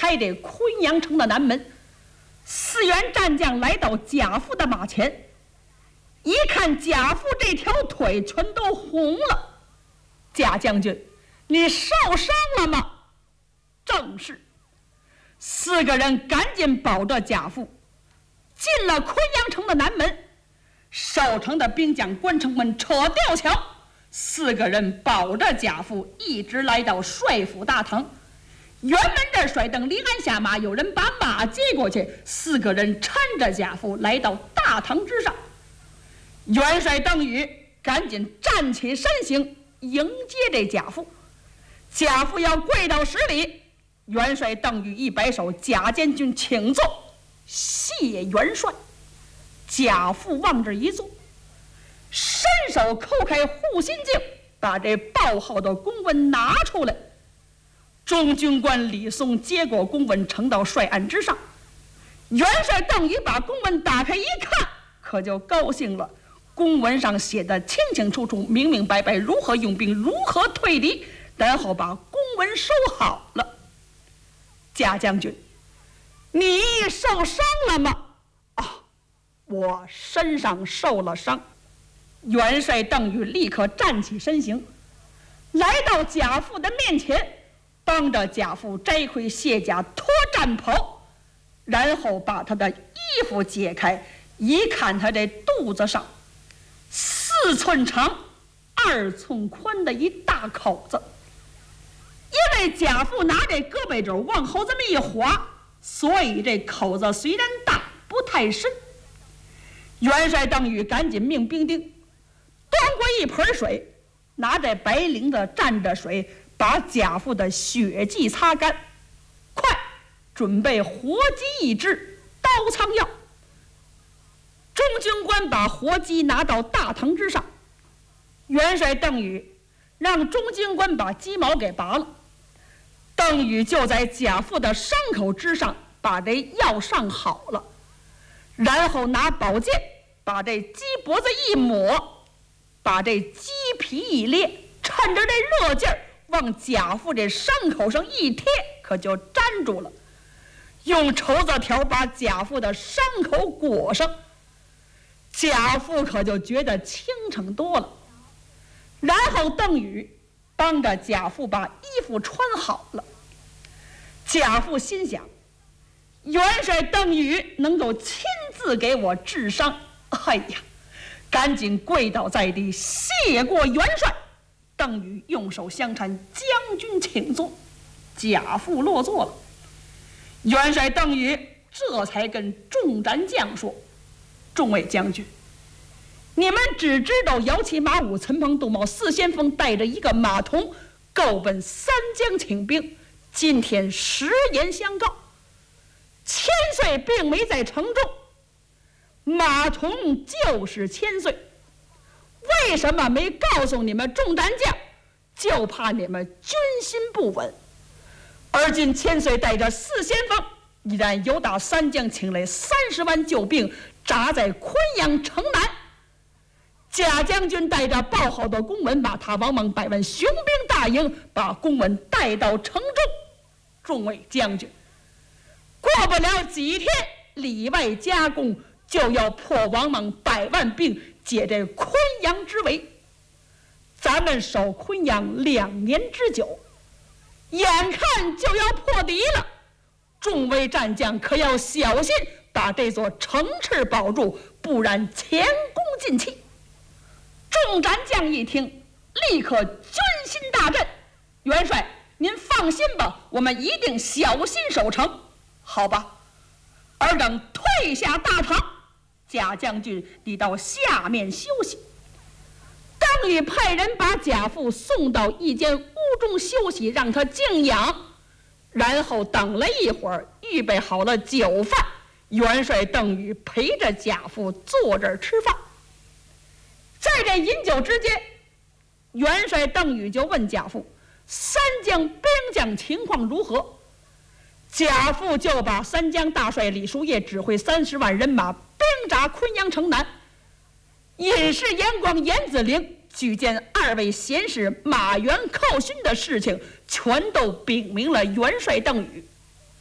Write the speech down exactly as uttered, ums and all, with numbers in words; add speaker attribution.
Speaker 1: 开这昆阳城的南门。四员战将来到贾父的马前，一看贾父这条腿全都红了。贾将军，你受伤了吗？正是。四个人赶紧保着贾父进了昆阳城的南门。守城的兵将关城门扯吊桥，四个人保着贾父一直来到帅府大堂。辕门这甩灯离鞍下马，有人把马接过去，四个人搀着贾父来到大堂之上。元帅邓禹赶紧站起身形迎接这贾父。贾父要跪到十里，元帅邓禹一摆手：“贾监军请坐。”谢元帅。贾父往这一坐，伸手抠开护心镜，把这报号的公文拿出来。中军官李松接过公文呈到帅案之上。元帅邓禹把公文打开一看，可就高兴了。公文上写的清清楚楚、明明白白，如何用兵，如何退敌，然后把公文收好了。贾将军，你受伤了吗？啊，我身上受了伤。元帅邓禹立刻站起身形，来到贾父的面前，帮着贾父摘盔卸甲，脱战袍，然后把他的衣服解开，一看他这肚子上四寸长二寸宽的一大口子。因为贾父拿这胳膊肘往后这么一划，所以这口子虽然大，不太深。元帅邓禹赶紧命兵丁端过一盆水，拿着白绫子蘸着水，把贾父的血迹擦干。快，准备活鸡一只，刀仓药。中军官把活鸡拿到大堂之上，元帅邓禹让中军官把鸡毛给拔了。邓禹就在贾父的伤口之上把这药上好了，然后拿宝剑把这鸡脖子一抹，把这鸡皮一裂，趁着这热劲儿往贾父这伤口上一贴，可就粘住了。用绸子条把贾父的伤口裹上，贾父可就觉得轻省多了。然后邓禹帮着贾父把衣服穿好了。贾父心想，元帅邓禹能够亲自给我治伤，哎呀，赶紧跪倒在地，谢过元帅。邓禹用手相搀，将军请坐。贾父落座了。元帅邓禹这才跟众战将说：“众位将军，你们只知道摇旗马舞、岑彭杜茂四先锋带着一个马童够奔三江请兵，今天实言相告，千岁并没在城中，马童就是千岁。为什么没告诉你们众战将？就怕你们军心不稳。而今千岁带着四先锋，依然由打三江请来三十万救兵，扎在昆阳城南。贾将军带着报好的公文，马踏王莽百万雄兵大营，把公文带到城中。众位将军，过不了几天，里外夹攻，就要破王莽百万兵，解这昆阳之围。咱们守昆阳两年之久，眼看就要破敌了，众位战将可要小心，把这座城池保住，不然前功尽弃。众战将一听，立刻军心大振。元帅，您放心吧，我们一定小心守城，好吧？尔等退下大堂，贾将军你到下面休息。邓禹派人把贾父送到一间屋中休息，让他静养。然后等了一会儿，预备好了酒饭，元帅邓禹陪着贾父坐这儿吃饭。在这饮酒之间，元帅邓禹就问贾父：“三江兵将情况如何？”贾父就把三江大帅李叔夜指挥三十万人马兵扎昆阳城南，尹氏严光、严子陵举荐二位贤士马援寇勋的事情，全都禀明了元帅邓禹。